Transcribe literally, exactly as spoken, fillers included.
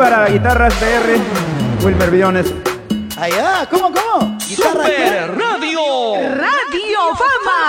para Guitarras P R, Wilmer Villones. Allá, ¿cómo, cómo? Super Radio. Radio Fama.